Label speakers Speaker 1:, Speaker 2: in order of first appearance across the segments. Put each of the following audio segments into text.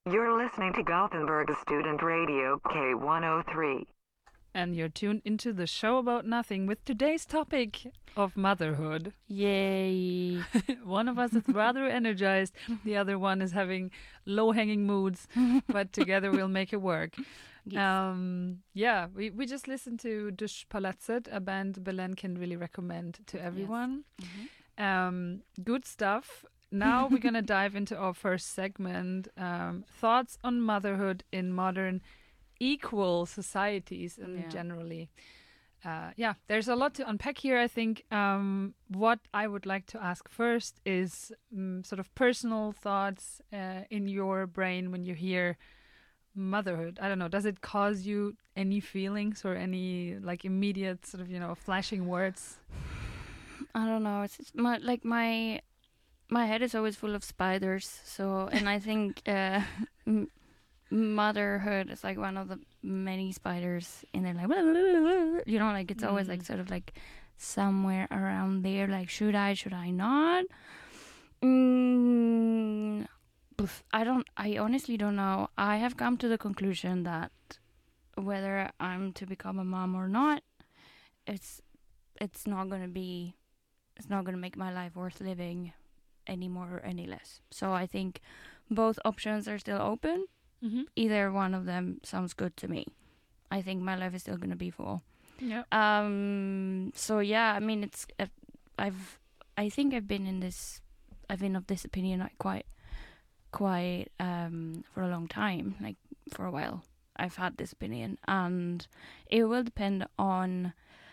Speaker 1: You're listening to Gothenburg Student Radio K103.
Speaker 2: And you're tuned into the show about nothing with today's topic of motherhood.
Speaker 3: Yay.
Speaker 2: One of us is rather energized, the other one is having low-hanging moods, but together we'll make it work.
Speaker 3: Yes.
Speaker 2: We just listened to Dusch Palatset, a band Belen can really recommend to everyone.
Speaker 3: Yes. Mm-hmm.
Speaker 2: Good stuff. Now we're going to dive into our first segment, thoughts on motherhood in modern equal societies and generally. There's a lot to unpack here. I think what I would like to ask first is sort of personal thoughts in your brain when you hear motherhood. I don't know, does it cause you any feelings or any like immediate sort of, flashing words?
Speaker 3: I don't know. It's my head is always full of spiders. So, and I think motherhood is like one of the many spiders in there, like it's always like sort of like somewhere around there, like should I not? I honestly don't know. I have come to the conclusion that whether I'm to become a mom or not, it's not going to make my life worth living any more or any less. So I think both options are still open.
Speaker 2: Mm-hmm.
Speaker 3: Either one of them sounds good to me. I think my life is still going to be full.
Speaker 2: Yeah.
Speaker 3: So yeah, I mean, I think I've been of this opinion like quite for a long time, like for a while. I've had this opinion, and it will depend on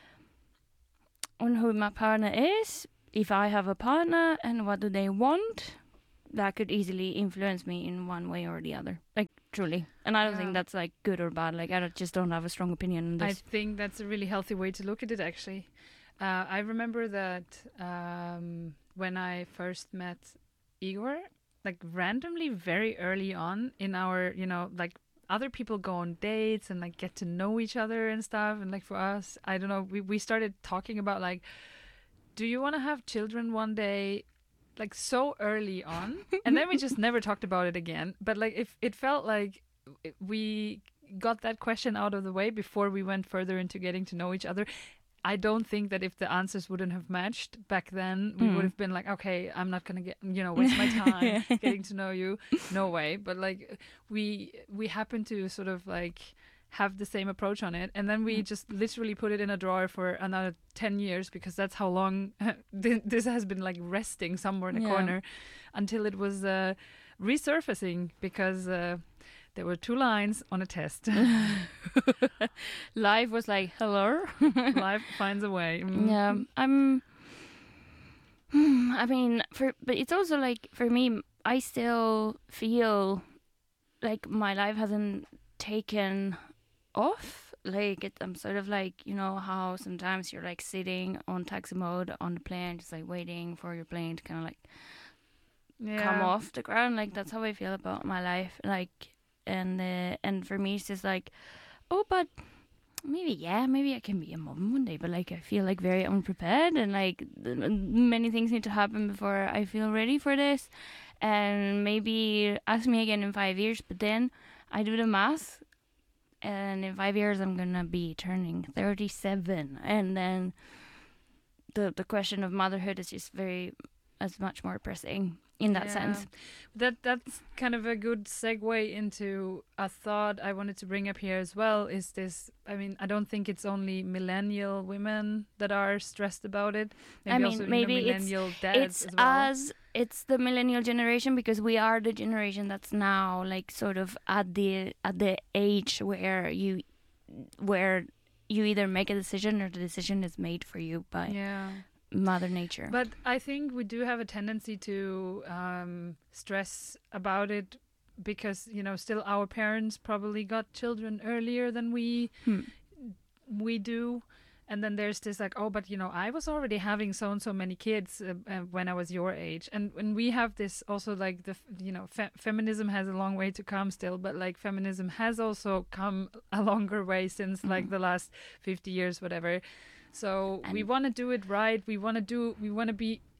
Speaker 3: who my partner is, if I have a partner, and what do they want. That could easily influence me in one way or the other, like truly. And I don't think that's like good or bad. Like just don't have a strong opinion on this.
Speaker 2: I think that's a really healthy way to look at it, actually. I remember that when I first met Igor, like randomly very early on in our, like other people go on dates and like get to know each other and stuff. And like for us, I don't know, we started talking about like, do you want to have children one day? Like so early on, and then we just never talked about it again. But like if it felt like we got that question out of the way before we went further into getting to know each other. I don't think that if the answers wouldn't have matched back then, we would have been like, okay, I'm not gonna waste my time getting to know you. No way. But like we happened to sort of like have the same approach on it, and then we just literally put it in a drawer for another 10 years because that's how long this has been like resting somewhere in a corner until it was resurfacing because there were 2 lines on a test.
Speaker 3: Life was like, hello.
Speaker 2: Life finds a way.
Speaker 3: Yeah, I mean, but it's also like for me, I still feel like my life hasn't taken off. Like I'm sort of like, how sometimes you're like sitting on taxi mode on the plane, just like waiting for your plane to kind of like come off the ground. Like that's how I feel about my life. Like and for me it's just like, oh, but maybe I can be a mom one day, but like I feel like very unprepared, and like many things need to happen before I feel ready for this. And maybe ask me again in 5 years, but then I do the math, and in 5 years I'm gonna be turning 37, and then the question of motherhood is just much more pressing in that sense.
Speaker 2: That's kind of a good segue into a thought I wanted to bring up here as well. Is this? I mean, I don't think it's only millennial women that are stressed about it. Maybe also millennial dads as well.
Speaker 3: It's the millennial generation, because we are the generation that's now like sort of at the age where you either make a decision or the decision is made for you by Mother Nature.
Speaker 2: But I think we do have a tendency to stress about it because, still our parents probably got children earlier than we do. And then there's this like, oh, but, I was already having so and so many kids when I was your age. And when we have this also like feminism has a long way to come still, but like feminism has also come a longer way since like the last 50 years, whatever. So we want to do it right. We want to be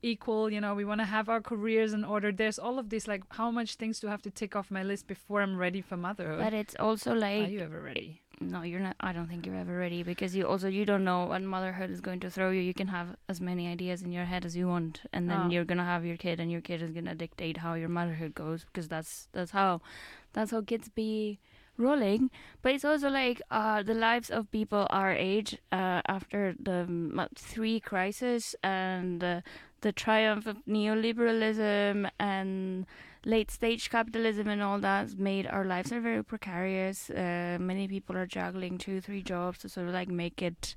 Speaker 2: equal, you know, we want to have our careers in order. There's all of this, like, how much things do I have to tick off my list before I'm ready for motherhood?
Speaker 3: But it's also
Speaker 2: Are
Speaker 3: like,
Speaker 2: you ever ready?
Speaker 3: no, you're not. I don't think you're ever ready, because you don't know what motherhood is going to throw you. You can have as many ideas in your head as you want, and then you're gonna have your kid, and your kid is gonna dictate how your motherhood goes, because that's how kids be rolling. But it's also like the lives of people our age after the 3 crises and the triumph of neoliberalism and late stage capitalism and all that made our lives are very precarious. Many people are juggling 2-3 jobs to sort of like make it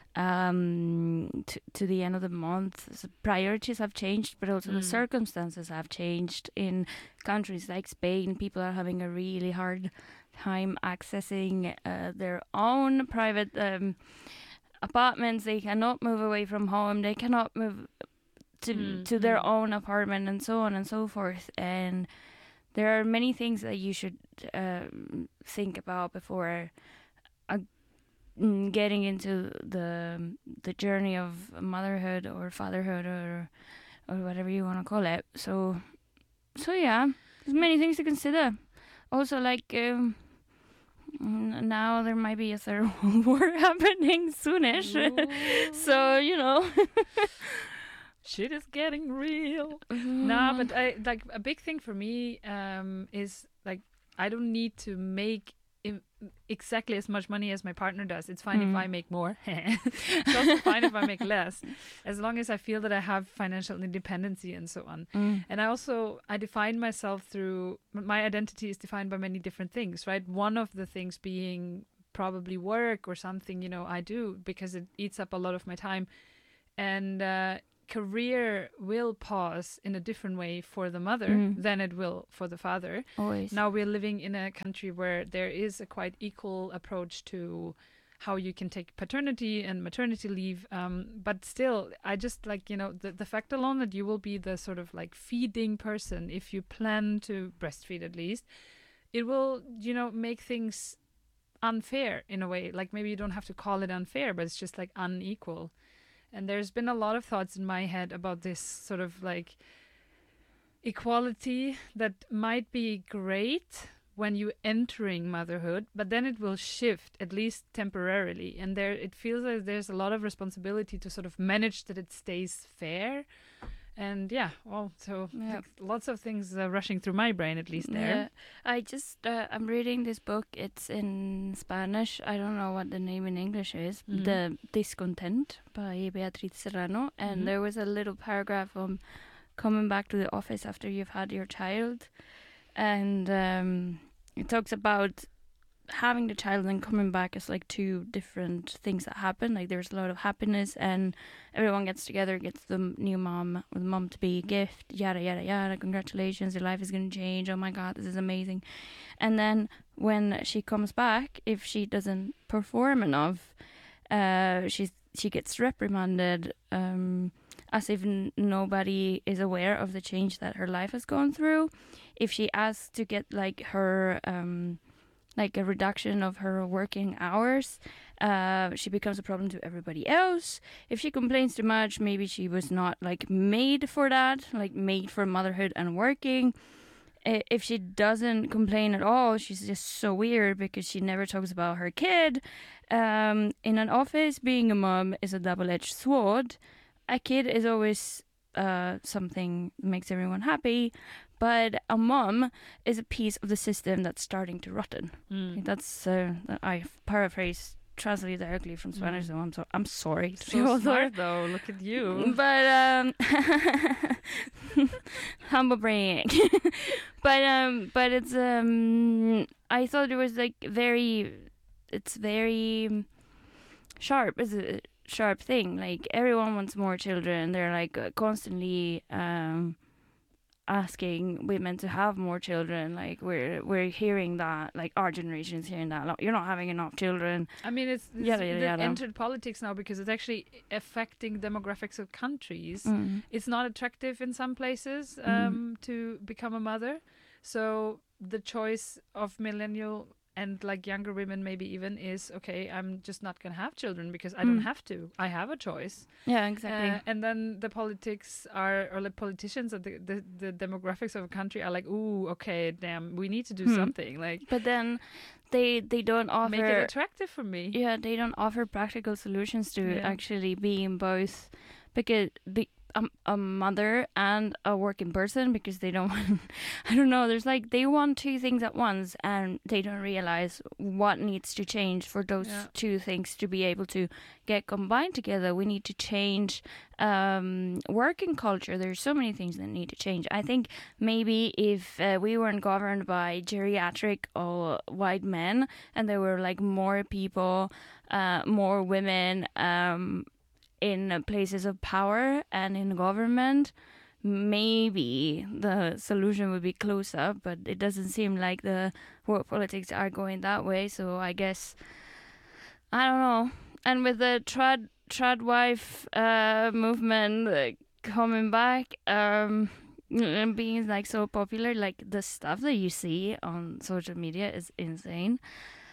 Speaker 3: to the end of the month. So priorities have changed, but also the circumstances have changed. In countries like Spain, people are having a really hard time accessing their own private apartments. They cannot move away from home. They cannot move to their own apartment, and so on and so forth. And there are many things that you should think about before getting into the journey of motherhood or fatherhood or whatever you want to call it. So yeah, there's many things to consider. Also, like now there might be a third world war happening soonish. So, you know.
Speaker 2: Shit is getting real. No, but like a big thing for me is like I don't need to make exactly as much money as my partner does. It's fine if I make more. It's also fine if I make less, as long as I feel that I have financial independence and so on. And I define myself through, my identity is defined by many different things, right? One of the things being probably work or something, you know, I do because it eats up a lot of my time. And career will pause in a different way for the mother than it will for the father.
Speaker 3: Always.
Speaker 2: Now we're living in a country where there is a quite equal approach to how you can take paternity and maternity leave. But still, I just like, you know, the fact alone that you will be the sort of like feeding person, if you plan to breastfeed at least, it will, you know, make things unfair in a way. Like maybe you don't have to call it unfair, but it's just like unequal. And there's been a lot of thoughts in my head about this sort of like equality that might be great when you entering motherhood, but then it will shift, at least temporarily. And there, it feels like there's a lot of responsibility to sort of manage that it stays fair. And yeah, well, so like, lots of things rushing through my brain, at least there.
Speaker 3: Yeah, I just, I'm reading this book. It's in Spanish. I don't know what the name in English is. The Discontent by Beatriz Serrano. And there was a little paragraph on coming back to the office after you've had your child. And it talks about having the child and coming back as like 2 different things that happen. Like there's a lot of happiness and everyone gets together, gets the new mom or the mom to be a gift, yada yada yada, congratulations, your life is going to change, oh my god, this is amazing. And then when she comes back, if she doesn't perform enough, she gets reprimanded, as if nobody is aware of the change that her life has gone through. If she asks to get like her like a reduction of her working hours, she becomes a problem to everybody else. If she complains too much, maybe she was not like made for that, like made for motherhood and working. If she doesn't complain at all, she's just so weird because she never talks about her kid. In an office, being a mom is a double-edged sword. A kid is always something that makes everyone happy, but a mom is a piece of the system that's starting to rotten. That's I paraphrase, translate directly from Spanish, so I'm sorry.
Speaker 2: So smart though, look at you.
Speaker 3: But humble brain. but it's I thought it was like it's very sharp. It's a sharp thing. Like everyone wants more children. They're like constantly asking women to have more children. Like we're hearing that, like our generation is hearing that, you're not having enough children.
Speaker 2: I mean, it's entered politics now because it's actually affecting demographics of countries. It's not attractive in some places to become a mother, so the choice of millennial and like younger women maybe even is okay, I'm just not gonna have children because I don't have to, I have a choice.
Speaker 3: Yeah, exactly.
Speaker 2: And then the politics are, or like politicians, or the demographics of a country are like, ooh, okay, damn, we need to do something, like,
Speaker 3: But then they don't offer
Speaker 2: make it attractive for me.
Speaker 3: Yeah, they don't offer practical solutions to
Speaker 2: Yeah.
Speaker 3: actually being both, because a mother and a working person, because they don't want, I don't know, there's like they want two things at once and they don't realize what needs to change for those
Speaker 2: Yeah.
Speaker 3: two things to be able to get combined together. We need to change working culture. There's so many things that need to change. I think maybe if we weren't governed by geriatric or white men and there were like more people, more women in places of power and in government, maybe the solution would be closer, but it doesn't seem like the world politics are going that way. So I guess, I don't know. And with the trad wife movement coming back, and being like so popular, like the stuff that you see on social media is insane.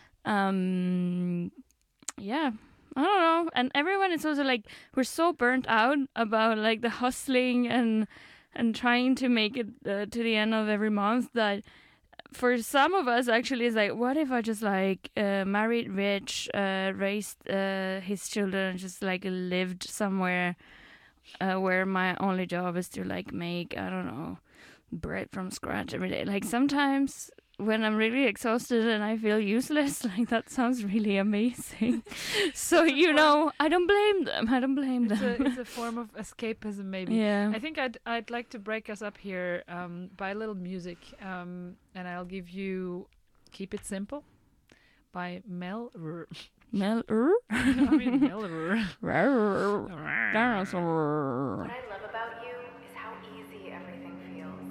Speaker 3: Yeah, I don't know. And everyone is also like, we're so burnt out about like the hustling and trying to make it to the end of every month, that for some of us actually it's like, what if I just like married rich, raised his children, and just like lived somewhere where my only job is to like make, I don't know, bread from scratch every day. Like sometimes when I'm really exhausted and I feel useless, like that sounds really amazing. So, you know, I don't blame them. I don't blame them.
Speaker 2: It's a form of escapism, maybe.
Speaker 3: Yeah.
Speaker 2: I think I'd like to break us up here by a little music, and I'll give you "Keep It Simple" by Mel.
Speaker 3: Mel.
Speaker 2: I mean Mel.
Speaker 3: Dinosaur.
Speaker 4: What I love